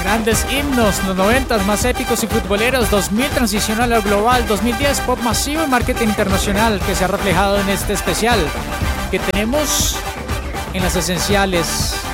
Grandes himnos, los 90 más épicos y futboleros, 2000 transición a lo global, 2010 pop masivo y marketing internacional que se ha reflejado en este especial que tenemos en las esenciales.